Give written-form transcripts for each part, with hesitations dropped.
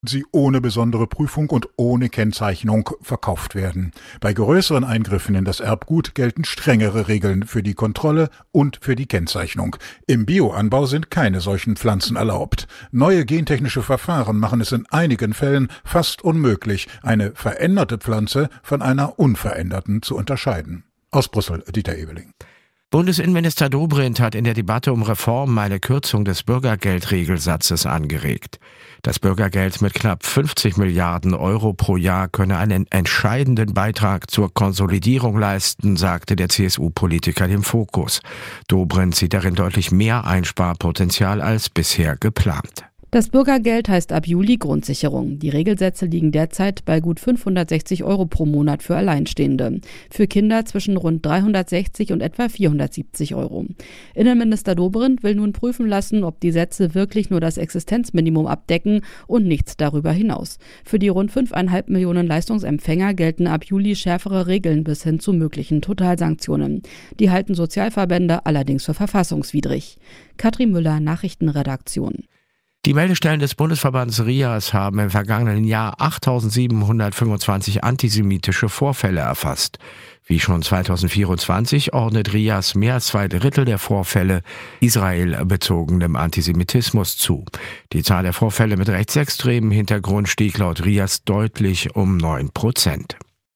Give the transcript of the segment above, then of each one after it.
sie ohne besondere Prüfung und ohne Kennzeichnung verkauft werden. Bei größeren Eingriffen in das Erbgut gelten strengere Regeln für die Kontrolle und für die Kennzeichnung. Im Bioanbau sind keine solchen Pflanzen erlaubt. Neue gentechnische Verfahren machen es in einigen Fällen fast unmöglich, eine veränderte Pflanze von einer unveränderten zu unterscheiden. Aus Brüssel, Dieter Ebeling. Bundesinnenminister Dobrindt hat in der Debatte um Reformen eine Kürzung des Bürgergeldregelsatzes angeregt. Das Bürgergeld mit knapp 50 Milliarden Euro pro Jahr könne einen entscheidenden Beitrag zur Konsolidierung leisten, sagte der CSU-Politiker dem Fokus. Dobrindt sieht darin deutlich mehr Einsparpotenzial als bisher geplant. Das Bürgergeld heißt ab Juli Grundsicherung. Die Regelsätze liegen derzeit bei gut 560 Euro pro Monat für Alleinstehende. Für Kinder zwischen rund 360 und etwa 470 Euro. Innenminister Dobrindt will nun prüfen lassen, ob die Sätze wirklich nur das Existenzminimum abdecken und nichts darüber hinaus. Für die rund 5,5 Millionen Leistungsempfänger gelten ab Juli schärfere Regeln bis hin zu möglichen Totalsanktionen. Die halten Sozialverbände allerdings für verfassungswidrig. Katrin Müller, Nachrichtenredaktion. Die Meldestellen des Bundesverbands RIAS haben im vergangenen Jahr 8.725 antisemitische Vorfälle erfasst. Wie schon 2024 ordnet RIAS mehr als 2/3 der Vorfälle israelbezogenem Antisemitismus zu. Die Zahl der Vorfälle mit rechtsextremem Hintergrund stieg laut RIAS deutlich um 9%.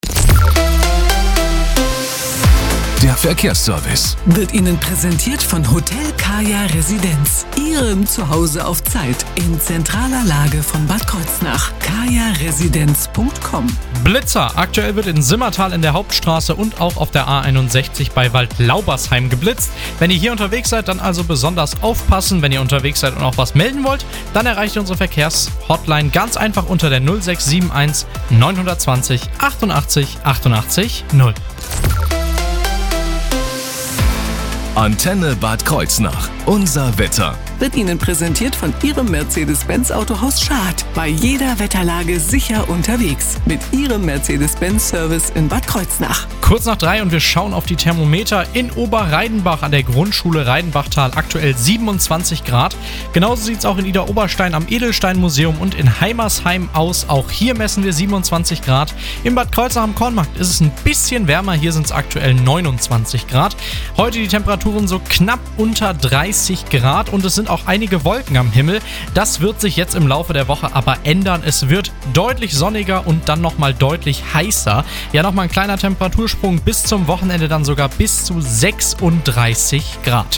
Der Verkehrsservice wird Ihnen präsentiert von Hotel Kaya Residenz. Ihrem Zuhause auf Zeit in zentraler Lage von Bad Kreuznach. kajaresidenz.com. Blitzer. Aktuell wird in Simmertal in der Hauptstraße und auch auf der A61 bei Waldlaubersheim geblitzt. Wenn ihr hier unterwegs seid, dann also besonders aufpassen. Wenn ihr unterwegs seid und auch was melden wollt, dann erreicht ihr unsere Verkehrshotline ganz einfach unter der 0671 920 88 88 0. Antenne Bad Kreuznach. Unser Wetter wird Ihnen präsentiert von Ihrem Mercedes-Benz Autohaus Schad. Bei jeder Wetterlage sicher unterwegs. Mit Ihrem Mercedes-Benz-Service in Bad Kreuznach. Kurz nach 3 und wir schauen auf die Thermometer in Oberreidenbach an der Grundschule Reidenbachtal. Aktuell 27 Grad. Genauso sieht es auch in Idar-Oberstein am Edelstein-Museum und in Heimersheim aus. Auch hier messen wir 27 Grad. In Bad Kreuznach am Kornmarkt ist es ein bisschen wärmer. Hier sind es aktuell 29 Grad. Heute die Temperaturen so knapp unter 30 Grad und es sind auch einige Wolken am Himmel. Das wird sich jetzt im Laufe der Woche aber ändern. Es wird deutlich sonniger und dann nochmal deutlich heißer. Ja, nochmal ein kleiner Temperatursprung bis zum Wochenende, dann sogar bis zu 36 Grad.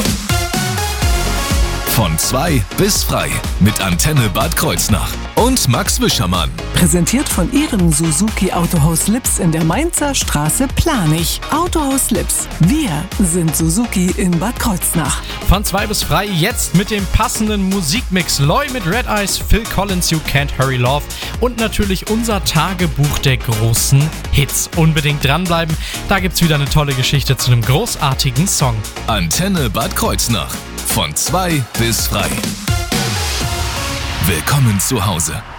Von 2 bis frei mit Antenne Bad Kreuznach und Max Wischermann. Präsentiert von Ihrem Suzuki Autohaus Lips in der Mainzer Straße Planich. Autohaus Lips. Wir sind Suzuki in Bad Kreuznach. Von 2 bis frei jetzt mit dem passenden Musikmix. Loy mit Red Eyes, Phil Collins, You Can't Hurry Love und natürlich unser Tagebuch der großen Hits. Unbedingt dranbleiben, da gibt's wieder eine tolle Geschichte zu einem großartigen Song. Antenne Bad Kreuznach. Von 2 bis frei. Willkommen zu Hause.